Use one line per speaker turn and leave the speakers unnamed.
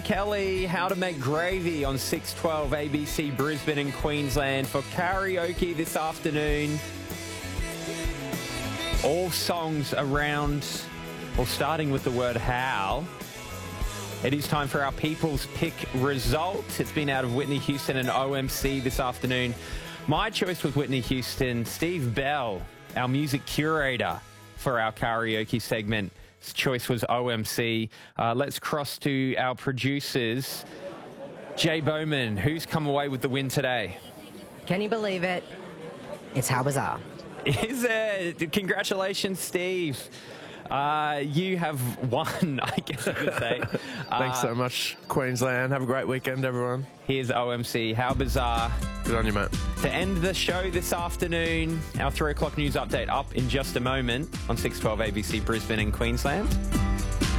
Kelly, How to Make Gravy on 612 ABC Brisbane and Queensland for karaoke this afternoon. All songs around, or starting with the word how. It is time for our People's Pick result. It's been out of Whitney Houston and OMC this afternoon. My choice was Whitney Houston. Steve Bell, our music curator for our karaoke segment, his choice was OMC. Let's cross to our producers. Jay Bowman, who's come away with the win today?
Can you believe it? It's How Bizarre.
Is it? Congratulations, Steve. You have won, I guess I could say.
Thanks so much, Queensland. Have a great weekend, everyone.
Here's OMC. How Bizarre.
Good on you, mate.
To end the show this afternoon, our 3 o'clock news update up in just a moment on 612 ABC Brisbane and Queensland.